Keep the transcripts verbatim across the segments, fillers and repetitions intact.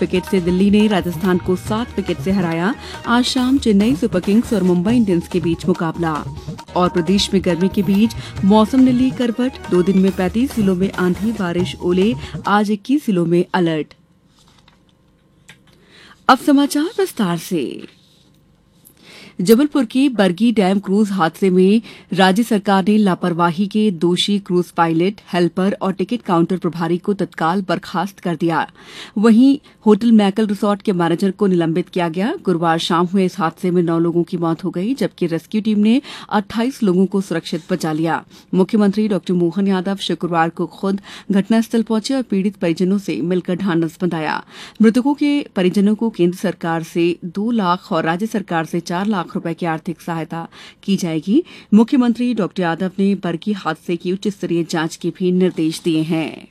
Wicket से दिल्ली ने राजस्थान को सात विकेट से हराया। आज शाम चेन्नई सुपर किंग्स और मुंबई इंडियंस के बीच मुकाबला। और प्रदेश में गर्मी के बीच मौसम ने ली करवट। दो दिन में पैंतीस जिलों में आंधी बारिश ओले, आज इक्कीस जिलों में अलर्ट। अब समाचार विस्तार से। जबलपुर के बरगी डैम क्रूज हादसे में राज्य सरकार ने लापरवाही के दोषी क्रूज पायलट, हेल्पर और टिकट काउंटर प्रभारी को तत्काल बर्खास्त कर दिया। वहीं होटल मैकल रिसोर्ट के मैनेजर को निलंबित किया गया। गुरुवार शाम हुए इस हादसे में नौ लोगों की मौत हो गई, जबकि रेस्क्यू टीम ने अट्ठाईस लोगों को सुरक्षित बचा लिया। मुख्यमंत्री डॉ मोहन यादव शुक्रवार को खुद घटनास्थल पहुंचे और पीड़ित परिजनों से मिलकर ढांढस बंधाया। मृतकों के परिजनों को केंद्र सरकार से दो लाख और राज्य सरकार से चार लाख रुपए की आर्थिक सहायता की जाएगी। मुख्यमंत्री डॉ यादव ने बरगी हादसे की उच्च स्तरीय जांच के भी निर्देश दिए हैं।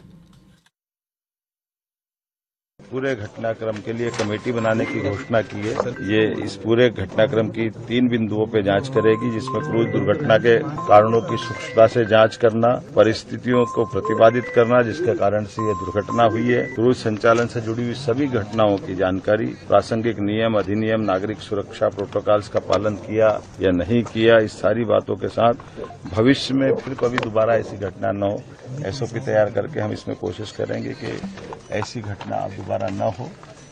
पूरे घटनाक्रम के लिए कमेटी बनाने की घोषणा की है। ये इस पूरे घटनाक्रम की तीन बिंदुओं पे जांच करेगी, जिसमें क्रूज दुर्घटना के कारणों की सूक्ष्मता से जांच करना, परिस्थितियों को प्रतिपादित करना जिसके कारण से ये दुर्घटना हुई है, क्रूज संचालन से जुड़ी हुई सभी घटनाओं की जानकारी, प्रासंगिक नियम, अधिनियम, नागरिक सुरक्षा प्रोटोकॉल्स का पालन किया या नहीं किया, इस सारी बातों के साथ भविष्य में फिर कभी दोबारा ऐसी घटना न हो, एसओपी तैयार करके हम इसमें कोशिश करेंगे कि ऐसी घटना अब दोबारा न हो।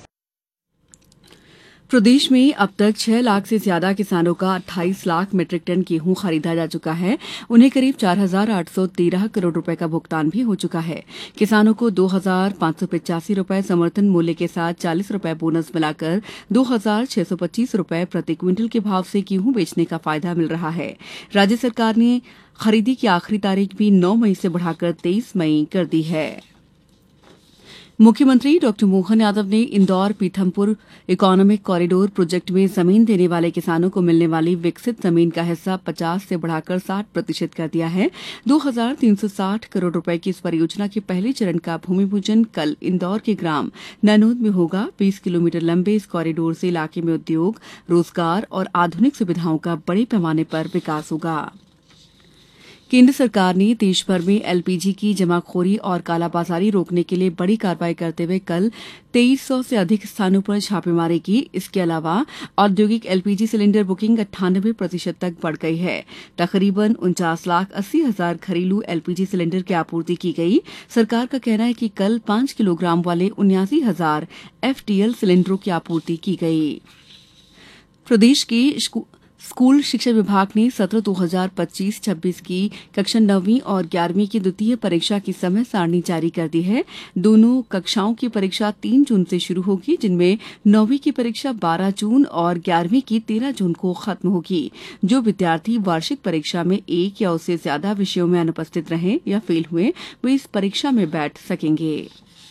प्रदेश में अब तक छह लाख से ज्यादा किसानों का अट्ठाईस लाख मीट्रिक टन गेहूं खरीदा जा चुका है। उन्हें करीब चार हजार आठ सौ तेरह करोड़ रुपए का भुगतान भी हो चुका है। किसानों को दो हजार पांच सौ पिचासी रुपए समर्थन मूल्य के साथ चालीस रुपए बोनस मिलाकर दो हजार छह सौ पच्चीस रुपए प्रति क्विंटल के भाव से गेहूं बेचने का फायदा मिल रहा है। राज्य सरकार ने खरीदी की आखिरी तारीख भी नौ मई से बढ़ाकर तेईस मई कर दी है। मुख्यमंत्री डॉ मोहन यादव ने Indore Pithampur economic corridor project में जमीन देने वाले किसानों को मिलने वाली विकसित जमीन का हिस्सा पचास से बढ़ाकर साठ प्रतिशत कर दिया है। दो हजार तीन सौ साठ करोड़ रुपए की इस परियोजना के पहले चरण का भूमि पूजन कल इंदौर के ग्राम नैनोद में होगा। बीस किलोमीटर लंबे इस कॉरिडोर से इलाके में उद्योग, रोजगार और आधुनिक सुविधाओं का बड़े पैमाने पर विकास होगा। केंद्र सरकार ने देश भर में एलपीजी की जमाखोरी और कालाबाजारी रोकने के लिए बड़ी कार्रवाई करते हुए कल तेईस सौ से अधिक स्थानों पर छापेमारी की। इसके अलावा औद्योगिक एलपीजी सिलेंडर बुकिंग अट्ठानबे प्रतिशत तक बढ़ गई है। तकरीबन उनचास लाख अस्सी हजार घरेलू एलपीजी सिलेंडर की आपूर्ति की गई। सरकार का कहना है कि कल पांच किलोग्राम वाले उन्यासी हजार एफटीएल सिलेंडरों की आपूर्ति की गई। प्रदेश के स्कूल शिक्षा विभाग ने सत्र दो हजार पच्चीस छब्बीस की कक्षा नौवीं और ग्यारहवीं की द्वितीय परीक्षा की समय सारणी जारी कर दी है। दोनों कक्षाओं की परीक्षा तीन जून से शुरू होगी, जिनमें नौवीं की परीक्षा बारह जून और ग्यारहवीं की तेरह जून को खत्म होगी। जो विद्यार्थी वार्षिक परीक्षा में एक या उससे ज्यादा विषयों में अनुपस्थित रहे या फेल हुए, वे इस परीक्षा में बैठ सकेंगे।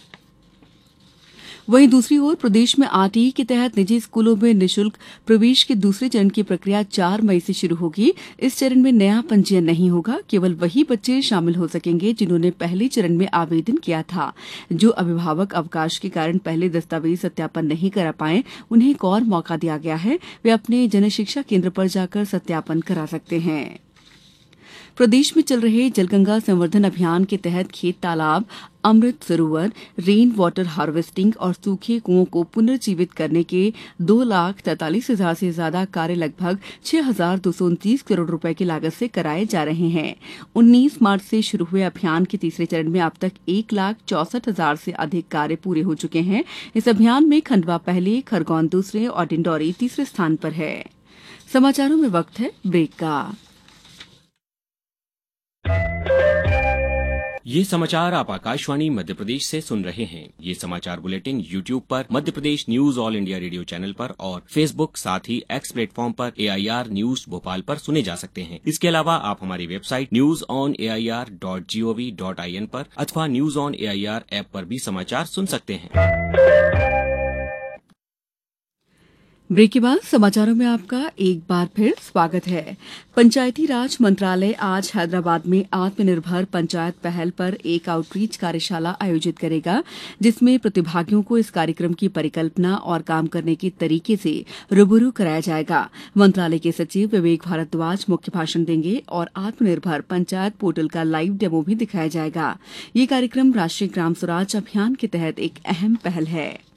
वहीं दूसरी ओर प्रदेश में आरटीई के तहत निजी स्कूलों में निःशुल्क प्रवेश के दूसरे चरण की प्रक्रिया चार मई से शुरू होगी। इस चरण में नया पंजीयन नहीं होगा। केवल वही बच्चे शामिल हो सकेंगे जिन्होंने पहले चरण में आवेदन किया था। जो अभिभावक अवकाश के कारण पहले दस्तावेज सत्यापन नहीं करा पाए, उन्हें एक और मौका दिया गया है। वे अपने जनशिक्षा केंद्र पर जाकर सत्यापन करा सकते हैं। प्रदेश में चल रहे जलगंगा संवर्धन अभियान के तहत खेत तालाब, Amrit Sarovar, rain water harvesting और सूखे कुओं को पुनर्जीवित करने के दो लाख तैंतालीस हजार से ज्यादा कार्य लगभग छह हजार दो सौ उनतीस करोड़ रुपए की लागत से कराए जा रहे हैं। उन्नीस मार्च से शुरू हुए अभियान के तीसरे चरण में अब तक एक लाख चौसठ हजार से अधिक कार्य पूरे हो चुके हैं। इस अभियान में खंडवा पहले, खरगोन दूसरे और डिंडौरी तीसरे स्थान पर है। समाचारों में वक्त है ब्रेक का। ये समाचार आप आकाशवाणी मध्य प्रदेश से सुन रहे हैं। ये समाचार बुलेटिन यूट्यूब पर Madhya Pradesh news all India radio channel पर और फेसबुक साथ ही एक्स प्लेटफॉर्म पर एआईआर न्यूज भोपाल पर सुने जा सकते हैं। इसके अलावा आप हमारी website news on AIR dot gov dot IN पर अथवा न्यूज ऑन एआईआर ऐप पर भी समाचार सुन सकते हैं। ब्रेक के बाद समाचारों में आपका एक बार फिर स्वागत है। पंचायती राज मंत्रालय आज हैदराबाद में आत्मनिर्भर पंचायत पहल पर एक आउटरीच कार्यशाला आयोजित करेगा, जिसमें प्रतिभागियों को इस कार्यक्रम की परिकल्पना और काम करने के तरीके से रूबरू कराया जाएगा। मंत्रालय के सचिव विवेक भारद्वाज मुख्य भाषण देंगे और आत्मनिर्भर पंचायत पोर्टल का लाइव डेमो भी दिखाया जाएगा। ये कार्यक्रम राष्ट्रीय ग्राम स्वराज अभियान के तहत एक अहम पहल है।